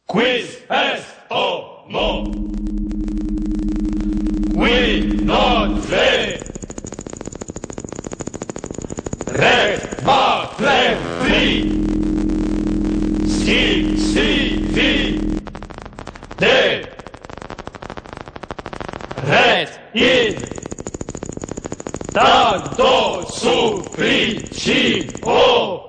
Quis est homo? Qui non ve reva plebri si vi de ret in tanto supplicio